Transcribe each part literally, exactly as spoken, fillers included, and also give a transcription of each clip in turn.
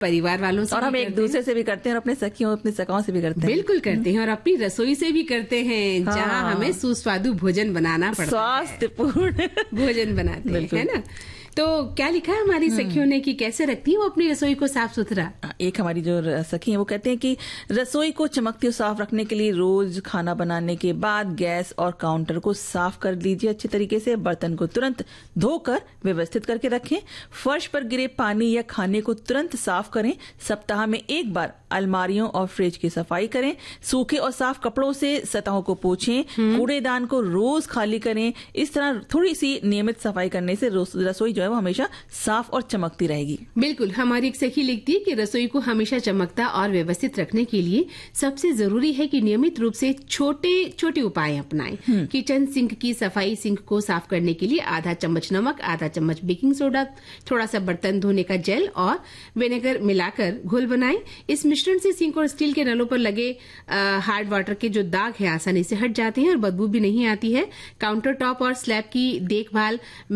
परिवार वालों से और हम एक दूसरे से भी करते हैं और अपने सखियों अपने सखाओं से भी करते हैं। बिल्कुल करते हैं और अपनी रसोई से भी करते हैं, हाँ। जहाँ हमें सुस्वादु भोजन बनाना पड़ता है, स्वास्थ्यपूर्ण भोजन बनाते हैं, है ना। तो क्या लिखा है हमारी सखियों ने कि कैसे रखती है वो अपनी रसोई को साफ सुथरा। एक हमारी जो सखी है वो कहते हैं कि रसोई को चमकती और साफ रखने के लिए रोज खाना बनाने के बाद गैस और काउंटर को साफ कर लीजिए अच्छे तरीके से। बर्तन को तुरंत धोकर व्यवस्थित करके रखें। फर्श पर गिरे पानी या खाने को तुरंत साफ करें। सप्ताह में एक बार अलमारियों और फ्रिज की सफाई करें। सूखे और साफ कपड़ों से सतहों को पोंछें। कूड़ेदान को रोज खाली करें। इस तरह थोड़ी सी नियमित सफाई करने से रसोई जो है वो हमेशा साफ और चमकती रहेगी। बिल्कुल, हमारी एक सखी लिखती है कि रसोई को हमेशा चमकता और व्यवस्थित रखने के लिए सबसे जरूरी है कि नियमित रूप से छोटे छोटे उपाय अपनाएं। किचन सिंक की सफाई, सिंक को साफ करने के लिए आधा चम्मच नमक, आधा चम्मच बेकिंग सोडा, थोड़ा सा बर्तन धोने का जेल और विनेगर मिलाकर घोल बनाएं। इस मिश्रण से सिंक और स्टील के नलों पर लगे हार्ड वाटर के जो दाग हैं आसानी से हट जाते हैं और बदबू भी नहीं आती है। काउंटर टॉप और स्लैब की देखभाल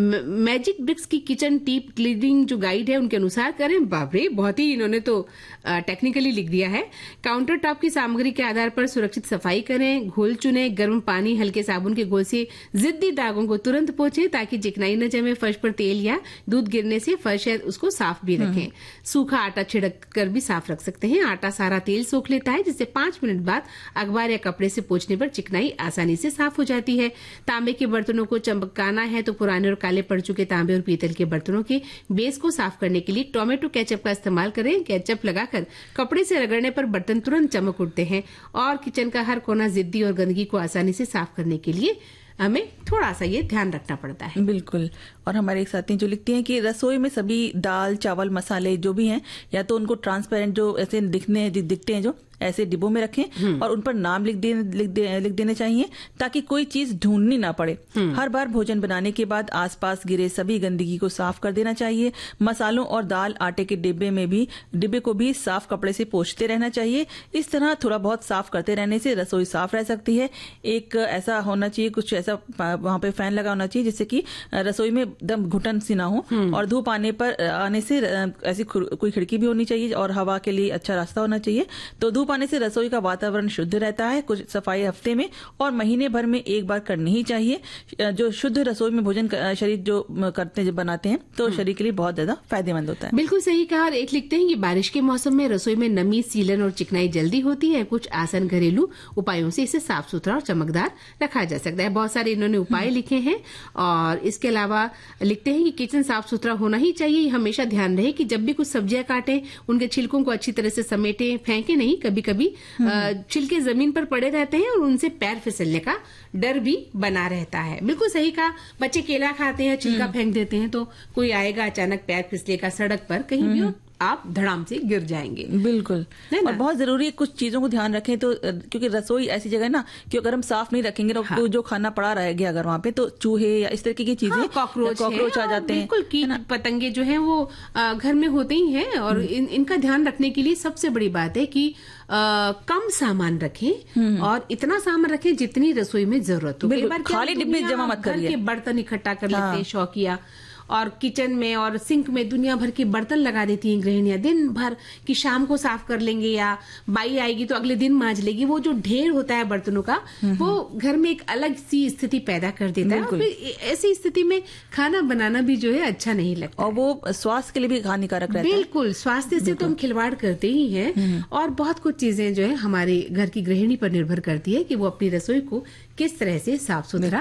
मैजिक ब्रिक्स की किचन टीप क्लीनिंग जो गाइड है उनके अनुसार करें। बाबरे, बहुत ही इन्होंने तो टेक्निकली लिख दिया है। काउंटर टॉप की सामग्री के आधार पर सुरक्षित सफाई करें। घोल चुने, गर्म पानी हल्के साबुन के घोल से जिद्दी दागों को तुरंत पोंछें ताकि चिकनाई न जमे। फर्श पर तेल या दूध गिरने से फर्श है उसको साफ भी रखें। सूखा आटा छिड़क कर भी साफ रख सकते हैं। आटा सारा तेल सोख लेता है जिससे पांच मिनट बाद अखबार या कपड़े से पोंछने पर चिकनाई आसानी से साफ हो जाती है। तांबे के बर्तनों को चमकाना है तो पुराने और काले पड़ चुके तांबे और पीतल के बर्तनों के बेस को साफ करने के लिए टोमेटो केचप का इस्तेमाल करें। केचप लगाकर कपड़े से रगड़ने पर बर्तन तुरंत चमक उठते हैं और किचन का हर कोना जिद्दी और गंदगी को आसानी से साफ करने के लिए हमें थोड़ा सा ये ध्यान रखना पड़ता है। बिल्कुल। और हमारे एक साथी जो लिखती हैं कि रसोई में सभी दाल चावल मसाले जो भी हैं या तो उनको ट्रांसपेरेंट जो ऐसे दिखने दिखते हैं जो ऐसे डिब्बों में रखें और उन पर नाम लिख दे, लिख, दे, लिख देने चाहिए ताकि कोई चीज ढूंढनी ना पड़े। हर बार भोजन बनाने के बाद आसपास गिरे सभी गंदगी को साफ कर देना चाहिए। मसालों और दाल आटे के डिब्बे में भी डिब्बे को भी साफ कपड़े से पोंछते रहना चाहिए। इस तरह थोड़ा बहुत साफ करते रहने से रसोई साफ रह सकती है। एक ऐसा होना चाहिए, कुछ ऐसा वहां पे फैन लगा होना चाहिए जिससे कि रसोई में एकदम घुटन सी ना हो और धूप आने पर आने से ऐसी कोई खिड़की भी होनी चाहिए और हवा के लिए अच्छा रास्ता होना चाहिए। तो धूप आने से रसोई का वातावरण शुद्ध रहता है। कुछ सफाई हफ्ते में और महीने भर में एक बार करनी ही चाहिए। जो शुद्ध रसोई में भोजन शरीर जो करते हैं, जो बनाते हैं तो शरीर के लिए बहुत ज्यादा फायदेमंद होता है। बिल्कुल सही कहा। और एक लिखते हैं कि बारिश के मौसम में रसोई में नमी, सीलन और चिकनाई जल्दी होती है। कुछ आसान घरेलू उपायों से इसे साफ सुथरा और चमकदार रखा जा सकता है। बहुत सारे इन्होंने उपाय लिखे हैं और इसके अलावा लिखते हैं कि किचन साफ सुथरा होना ही चाहिए। हमेशा ध्यान रहे कि जब भी कुछ सब्जियां काटें उनके छिलकों को अच्छी तरह से समेटें, फेंके नहीं। कभी कभी छिलके जमीन पर पड़े रहते हैं और उनसे पैर फिसलने का डर भी बना रहता है। बिल्कुल सही कहा। बच्चे केला खाते हैं, छिलका फेंक देते हैं तो कोई आएगा अचानक पैर फिसलेगा सड़क पर कहीं भी, आप धड़ाम से गिर जाएंगे। बिल्कुल। और बहुत जरूरी है कुछ चीजों को ध्यान रखें तो, क्योंकि रसोई ऐसी जगह है ना कि अगर हम साफ नहीं रखेंगे तो हाँ। जो खाना पड़ा रहेगा अगर वहाँ पे तो चूहे या इस तरीके की चीजें, कॉकरोच कॉकरोच आ जाते हैं। बिल्कुल, कीट पतंगे जो है वो घर में होते ही हैं और इन, इनका ध्यान रखने के लिए सबसे बड़ी बात है कि आ, कम सामान रखें और इतना सामान रखें जितनी रसोई में जरूरत हो। कई बार खाली डिब्बे जमा मत करिए। घर के बर्तन इकट्ठा कर लेते हैं शौकिया और किचन में और सिंक में दुनिया भर के बर्तन लगा देती हैं गृहिणियां दिन भर कि शाम को साफ कर लेंगे या बाई आएगी तो अगले दिन मांज लेगी। वो जो ढेर होता है बर्तनों का वो घर में एक अलग सी स्थिति पैदा कर देता है और फिर ऐसी स्थिति में खाना बनाना भी जो है अच्छा नहीं लगता और वो स्वास्थ्य के लिए भी हानिकारक रहता है। बिल्कुल, स्वास्थ्य से तो हम खिलवाड़ करते ही हैं और बहुत कुछ चीजें जो है हमारे घर की गृहिणी पर निर्भर करती है कि वो अपनी रसोई को किस तरह से साफ सुथरा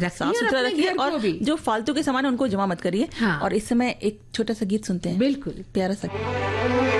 रखिए और जो फालतू के सामान है उनको जमा मत करिए। हाँ। और इस समय एक छोटा सा गीत सुनते हैं। बिल्कुल, प्यारा सा।